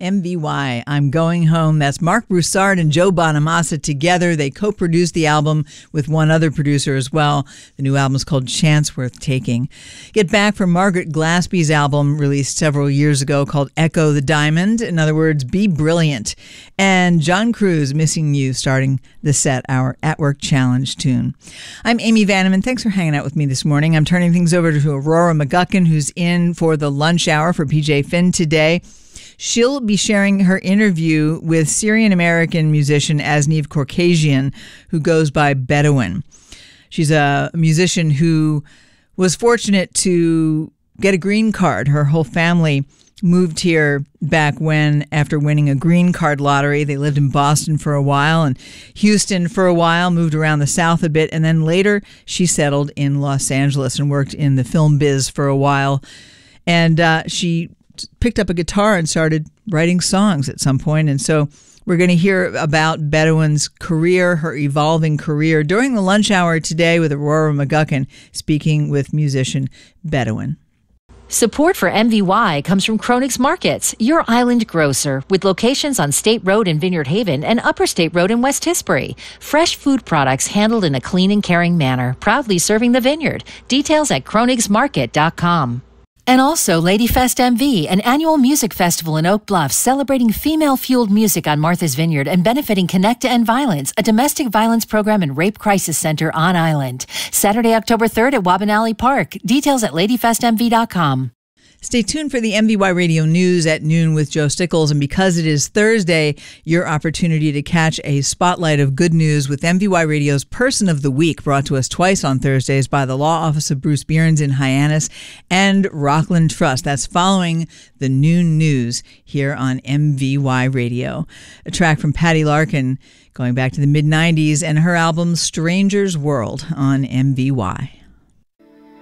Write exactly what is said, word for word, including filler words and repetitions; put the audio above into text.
M V Y, I'm Going Home. That's Mark Broussard and Joe Bonamassa together. They co-produced the album with one other producer as well. The new album is called Chance Worth Taking. Get back from Margaret Glaspie's album released several years ago called Echo the Diamond. In other words, Be Brilliant. And John Cruz, Missing You, starting the set, our At Work Challenge tune. I'm Amy Vanneman. Thanks for hanging out with me this morning. I'm turning things over to Aurora McGuckin, who's in for the lunch hour for P J Finn today. She'll be sharing her interview with Syrian-American musician Asneev Korkasian, who goes by Bedouin. She's a musician who was fortunate to get a green card. Her whole family moved here back when, after winning a green card lottery. They lived in Boston for a while and Houston for a while, moved around the South a bit, and then later she settled in Los Angeles and worked in the film biz for a while. And uh, she picked up a guitar and started writing songs at some point. And so we're going to hear about Bedouin's career, her evolving career, during the lunch hour today with Aurora McGuckin, speaking with musician Bedouin. Support for M V Y comes from Kronig's Markets, your island grocer, with locations on State Road in Vineyard Haven and Upper State Road in West Tisbury. Fresh food products handled in a clean and caring manner, proudly serving the vineyard. Details at kronigs market dot com. And also Ladyfest M V, an annual music festival in Oak Bluff celebrating female-fueled music on Martha's Vineyard and benefiting Connect to End Violence, a domestic violence program and rape crisis center on island. Saturday, October third at Wabanali Park. Details at ladyfest m v dot com. Stay tuned for the M V Y Radio News at noon with Joe Stickles. And because it is Thursday, your opportunity to catch a spotlight of good news with M V Y Radio's Person of the Week, brought to us twice on Thursdays by the Law Office of Bruce Bierens in Hyannis and Rockland Trust. That's following the noon news here on M V Y Radio. A track from Patty Larkin going back to the mid nineties and her album Stranger's World on M V Y.